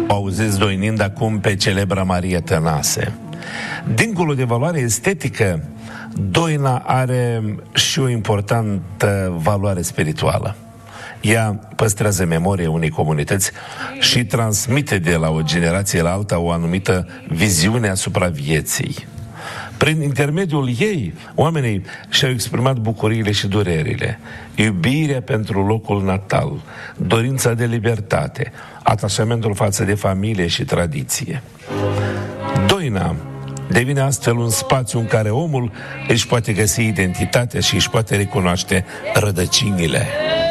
O auziți doinind acum pe celebra Maria Tănase. Dincolo de valoare estetică, Doina are și o importantă valoare spirituală. Ea păstrează memoria unei comunități și transmite de la o generație la alta o anumită viziune asupra vieții. Prin intermediul ei, oamenii și-au exprimat bucuriile și durerile, iubirea pentru locul natal, dorința de libertate, atașamentul față de familie și tradiție. Doina devine astfel un spațiu în care omul își poate găsi identitatea și își poate recunoaște rădăcinile.